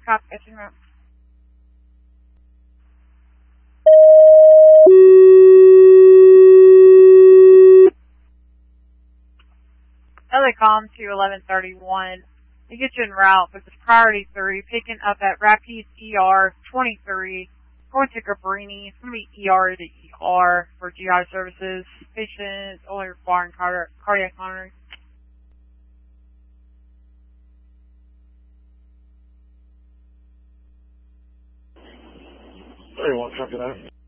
Copy, yes, ma'am. Telecom to 1131. To get you en route, this is Priority 3, picking up at Rapides ER 23, going to Cabrini. It's going to be ER to ER for GI services. Patients only requiring cardiac monitoring. 31, copy that.